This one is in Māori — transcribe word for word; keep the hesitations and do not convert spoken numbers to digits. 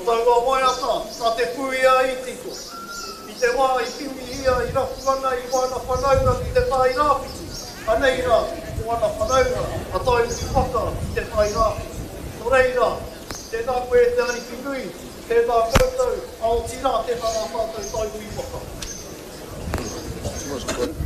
taua mai ata, ka te puia i tiko. I te wā i piwi hia i raku ana i wana whanaunga ki te tai rāpiti. Anei rā, i wana whanaunga, a tai uti whaka i te tai rāpiti. Nō reira, tēnā koe te ariki nui, tēnā koutou, ao tira te hana tātou tai ui waka.